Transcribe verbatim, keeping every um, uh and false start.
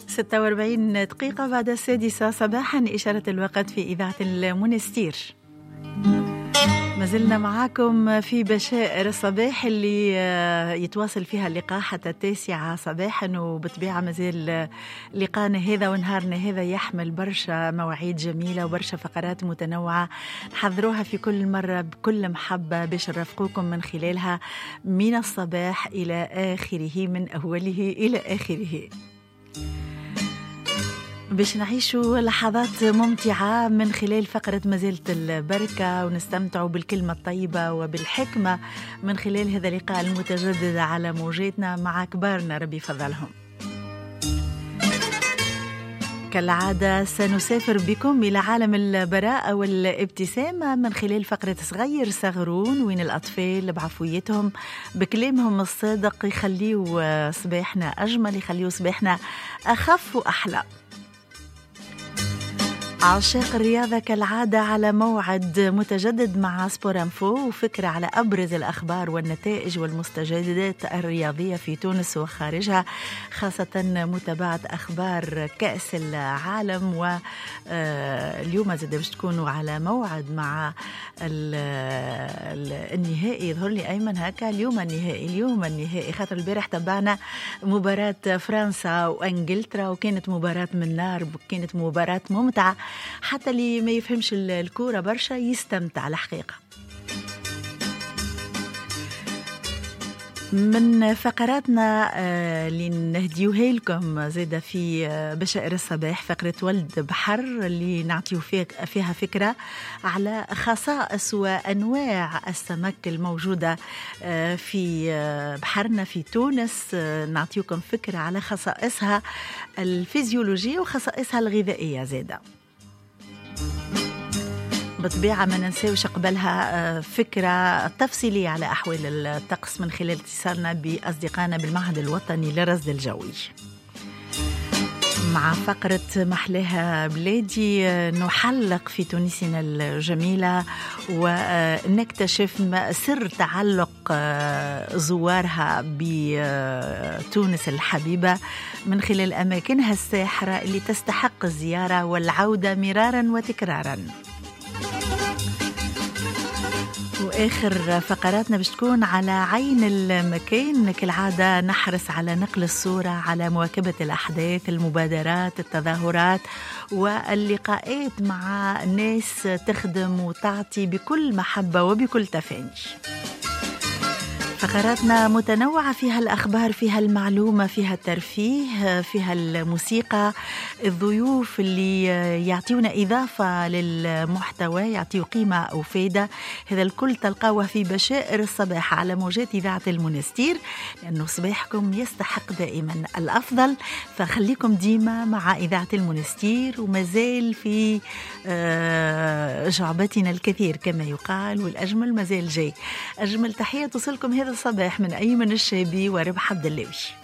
ستة وأربعين دقيقة بعد السادسة صباحا، إشارة الوقت في إذاعة المنستير. ما زلنا معاكم في بشائر الصباح اللي يتواصل فيها اللقاء حتى التاسعة صباحا، وبطبيعة مازال لقاءنا هذا ونهارنا هذا يحمل برشا مواعيد جميلة وبرشا فقرات متنوعة نحضروها في كل مرة بكل محبة باش نرافقوكم من خلالها من الصباح إلى آخره، من أوله إلى آخره، باش نعيشوا لحظات ممتعة من خلال فقرة مازالت البركة ونستمتعوا بالكلمة الطيبة وبالحكمة من خلال هذا اللقاء المتجدد على موجاتنا مع كبارنا ربي يفضلهم. كالعادة سنسافر بكم إلى عالم البراءة والابتسامة من خلال فقرة صغير صغرون، وين الأطفال بعفويتهم بكلامهم الصادق يخليوا صباحنا أجمل، يخليوا صباحنا أخف وأحلى. عشاق الرياضة كالعادة على موعد متجدد مع سبور انفو، وفكرة على أبرز الأخبار والنتائج والمستجدات الرياضية في تونس وخارجها، خاصة متابعة أخبار كأس العالم. واليوم زاد باش تكونوا على موعد مع النهائي، يظهر لي أيمن هكا اليوم النهائي اليوم النهائي خاطر البارح تبعنا مباراة فرنسا وإنجلترا وكانت مباراة من نار، كانت مباراة ممتعة حتى اللي ما يفهمش الكورة برشا يستمتع الحقيقة. من فقراتنا اللي نهديوها لكم زيادة في بشائر الصباح فقرة ولد بحر اللي نعطيو فيها فكرة على خصائص وأنواع السمك الموجودة في بحرنا في تونس، نعطيوكم فكرة على خصائصها الفيزيولوجية وخصائصها الغذائية زيادة. بطبيعة ما ننساوش قبلها فكرة تفصيلية على أحوال الطقس من خلال اتصالنا بأصدقائنا بالمعهد الوطني للرصد الجوي. مع فقرة محلاها بلادي نحلق في تونسنا الجميلة ونكتشف سر تعلق زوارها بتونس الحبيبة من خلال أماكنها الساحرة اللي تستحق الزيارة والعودة مرارا وتكرارا. وآخر فقراتنا باش تكون على عين المكان، كالعادة نحرص على نقل الصورة، على مواكبة الأحداث، المبادرات، التظاهرات واللقاءات مع ناس تخدم وتعطي بكل محبة وبكل تفاني. فقراتنا متنوعة، فيها الأخبار، فيها المعلومة، فيها الترفيه، فيها الموسيقى، الضيوف اللي يعطيونا إضافة للمحتوى، يعطيو قيمة أو فايدة. هذا الكل تلقاوه في بشائر الصباح على موجات إذاعة المنستير، لأنه صباحكم يستحق دائما الأفضل، فخليكم ديما مع إذاعة المنستير. ومازال في جعبتنا الكثير كما يقال، والأجمل مازال جاي. أجمل تحية تصلكم هذا الصباح من أيمن الشابي وربح عبد اللوي.